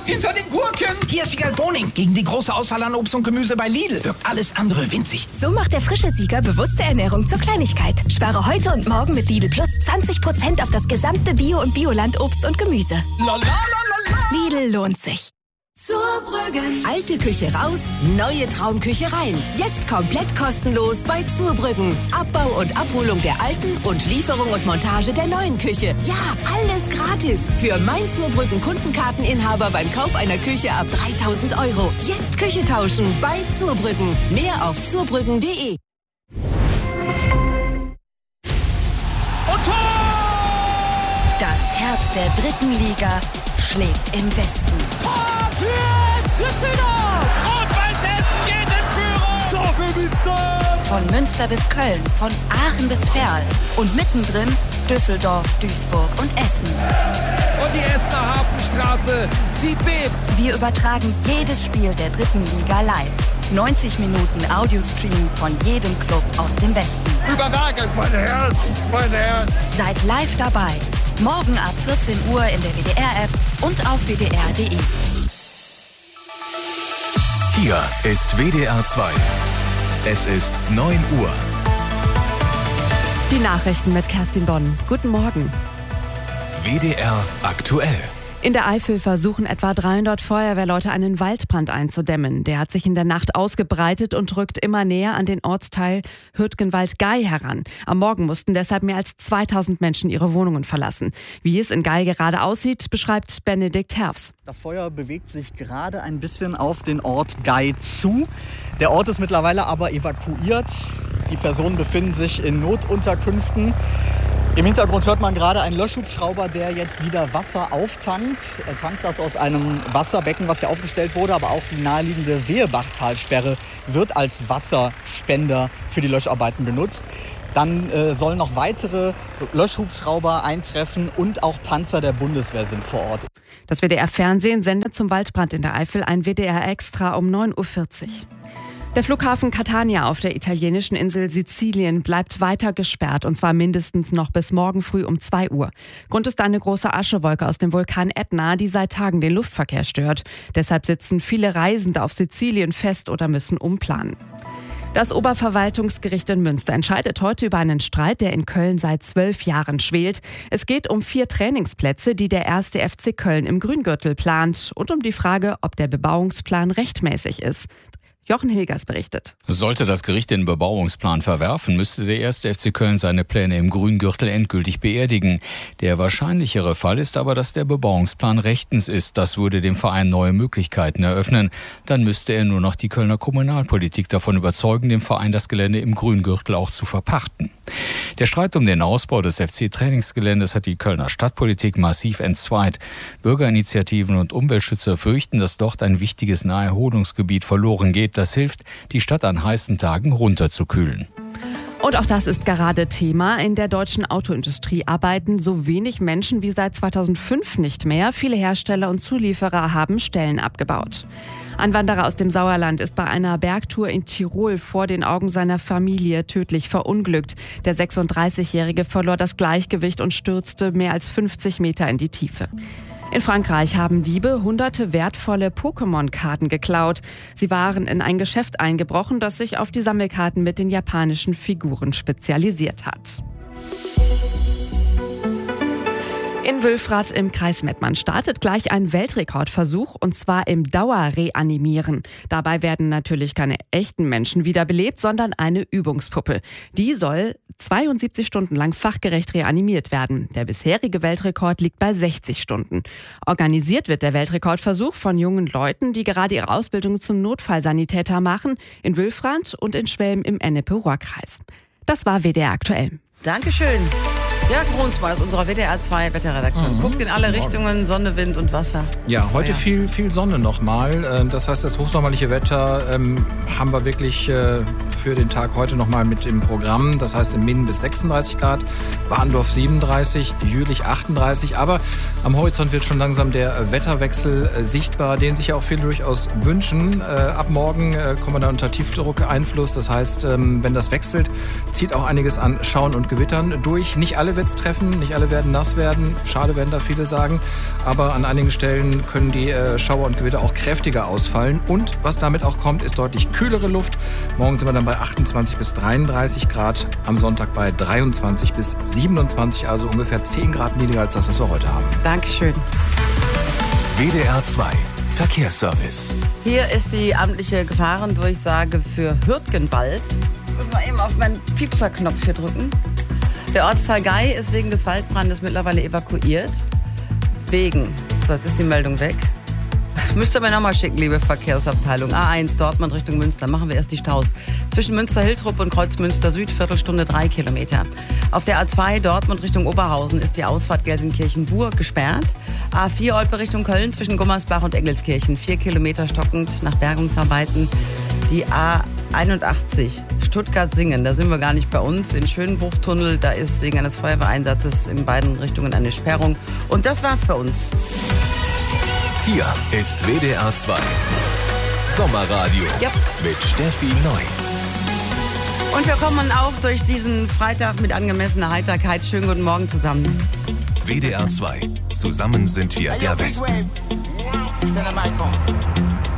hinter den Gurken. Hier ist Wiegald Boning. Gegen die große Auswahl an Obst und Gemüse bei Lidl wirkt alles andere winzig. So macht der frische Sieger bewusste Ernährung zur Kleinigkeit. Spare heute und morgen mit Lidl Plus 20% auf das gesamte Bio- und Bioland-Obst und Gemüse. Lidl lohnt sich. Zurbrüggen. Alte Küche raus, neue Traumküche rein. Jetzt komplett kostenlos bei Zurbrüggen. Abbau und Abholung der alten und Lieferung und Montage der neuen Küche. Ja, alles gratis. Für mein Zurbrüggen Kundenkarteninhaber beim Kauf einer Küche ab 3.000 €. Jetzt Küche tauschen bei Zurbrüggen. Mehr auf zurbrüggen.de. Und Tor! Das Herz der 3. Liga schlägt im Westen. Tor für Düsseldorf! Und Weißhessen geht in Führung! Tor für Münster! Von Münster bis Köln, von Aachen bis Verl und mittendrin Düsseldorf, Duisburg und Essen. Und die Essener Hafenstraße, sie bebt! Wir übertragen jedes Spiel der 3. Liga live. 90 Minuten Audiostream von jedem Club aus dem Westen. Überragend! Mein Herz! Seid live dabei. Morgen ab 14 Uhr in der WDR-App und auf wdr.de. Hier ist WDR 2. Es ist 9 Uhr. Die Nachrichten mit Kerstin Bonn. Guten Morgen. WDR aktuell. In der Eifel versuchen etwa 300 Feuerwehrleute einen Waldbrand einzudämmen. Der hat sich in der Nacht ausgebreitet und rückt immer näher an den Ortsteil Hürtgenwald-Gay heran. Am Morgen mussten deshalb mehr als 2000 Menschen ihre Wohnungen verlassen. Wie es in Gay gerade aussieht, beschreibt Benedikt Herfs. Das Feuer bewegt sich gerade ein bisschen auf den Ort Gay zu. Der Ort ist mittlerweile aber evakuiert. Die Personen befinden sich in Notunterkünften. Im Hintergrund hört man gerade einen Löschhubschrauber, der jetzt wieder Wasser auftankt. Er tankt das aus einem Wasserbecken, was hier aufgestellt wurde, aber auch die naheliegende Wehebachtalsperre wird als Wasserspender für die Löscharbeiten benutzt. Dann sollen noch weitere Löschhubschrauber eintreffen und auch Panzer der Bundeswehr sind vor Ort. Das WDR-Fernsehen sendet zum Waldbrand in der Eifel ein WDR-Extra um 9:40 Uhr. Der Flughafen Catania auf der italienischen Insel Sizilien bleibt weiter gesperrt, und zwar mindestens noch bis morgen früh um 2 Uhr. Grund ist eine große Aschewolke aus dem Vulkan Ätna, die seit Tagen den Luftverkehr stört. Deshalb sitzen viele Reisende auf Sizilien fest oder müssen umplanen. Das Oberverwaltungsgericht in Münster entscheidet heute über einen Streit, der in Köln seit 12 Jahren schwelt. Es geht um 4 Trainingsplätze, die der 1. FC Köln im Grüngürtel plant, und um die Frage, ob der Bebauungsplan rechtmäßig ist. Jochen Hilgers berichtet. Sollte das Gericht den Bebauungsplan verwerfen, müsste der 1. FC Köln seine Pläne im Grüngürtel endgültig beerdigen. Der wahrscheinlichere Fall ist aber, dass der Bebauungsplan rechtens ist. Das würde dem Verein neue Möglichkeiten eröffnen. Dann müsste er nur noch die Kölner Kommunalpolitik davon überzeugen, dem Verein das Gelände im Grüngürtel auch zu verpachten. Der Streit um den Ausbau des FC-Trainingsgeländes hat die Kölner Stadtpolitik massiv entzweit. Bürgerinitiativen und Umweltschützer fürchten, dass dort ein wichtiges Naherholungsgebiet verloren geht. Das hilft, die Stadt an heißen Tagen runterzukühlen. Und auch das ist gerade Thema. In der deutschen Autoindustrie arbeiten so wenig Menschen wie seit 2005 nicht mehr. Viele Hersteller und Zulieferer haben Stellen abgebaut. Ein Wanderer aus dem Sauerland ist bei einer Bergtour in Tirol vor den Augen seiner Familie tödlich verunglückt. Der 36-Jährige verlor das Gleichgewicht und stürzte mehr als 50 Meter in die Tiefe. In Frankreich haben Diebe hunderte wertvolle Pokémon-Karten geklaut. Sie waren in ein Geschäft eingebrochen, das sich auf die Sammelkarten mit den japanischen Figuren spezialisiert hat. In Wülfrath im Kreis Mettmann startet gleich ein Weltrekordversuch, und zwar im Dauerreanimieren. Dabei werden natürlich keine echten Menschen wiederbelebt, sondern eine Übungspuppe. Die soll 72 Stunden lang fachgerecht reanimiert werden. Der bisherige Weltrekord liegt bei 60 Stunden. Organisiert wird der Weltrekordversuch von jungen Leuten, die gerade ihre Ausbildung zum Notfallsanitäter machen, in Wülfrath und in Schwelm im Ennepe-Ruhr-Kreis. Das war WDR aktuell. Dankeschön. Jörg Brunsmann aus unserer WDR 2 Wetterredaktion. Guckt in alle Richtungen, Sonne, Wind und Wasser. Ja, heute viel Sonne nochmal. Das heißt, das hochsommerliche Wetter haben wir wirklich für den Tag heute nochmal mit im Programm. Das heißt, in Minden bis 36 Grad, Warndorf 37, Jülich 38. Aber am Horizont wird schon langsam der Wetterwechsel sichtbar, den sich ja auch viele durchaus wünschen. Ab morgen kommen wir dann unter Tiefdruckeinfluss. Das heißt, wenn das wechselt, zieht auch einiges an Schauen und Gewittern durch. Nicht alle alle wird es treffen, nicht alle werden nass werden. Schade, werden da viele sagen. Aber an einigen Stellen können die Schauer und Gewitter auch kräftiger ausfallen. Und was damit auch kommt, ist deutlich kühlere Luft. Morgen sind wir dann bei 28 bis 33 Grad. Am Sonntag bei 23 bis 27, also ungefähr 10 Grad niedriger als das, was wir heute haben. Dankeschön. WDR 2 Verkehrsservice. Hier ist die amtliche Gefahrendurchsage für Hürtgenwald. Ich muss mal eben auf meinen Piepser-Knopf hier drücken. Der Ortsteil Gei ist wegen des Waldbrandes mittlerweile evakuiert. So, jetzt ist die Meldung weg. Müsst ihr mir nochmal schicken, liebe Verkehrsabteilung. A1 Dortmund Richtung Münster. Machen wir erst die Staus. Zwischen Münster-Hiltrup und Kreuzmünster Süd, Viertelstunde 3 Kilometer. Auf der A2 Dortmund Richtung Oberhausen ist die Ausfahrt Gelsenkirchen-Bur gesperrt. A4 Olpe Richtung Köln zwischen Gummersbach und Engelskirchen. 4 Kilometer stockend nach Bergungsarbeiten. Die A81 Stuttgart-Singen, da sind wir gar nicht bei uns. In Schönbuchtunnel, da ist wegen eines Feuerwehreinsatzes in beiden Richtungen eine Sperrung. Und das war's bei uns. Hier ist WDR 2 Sommerradio mit Steffi Neu. Und wir kommen auch durch diesen Freitag mit angemessener Heiterkeit. Schönen guten Morgen zusammen. WDR 2. Zusammen sind wir der Westen.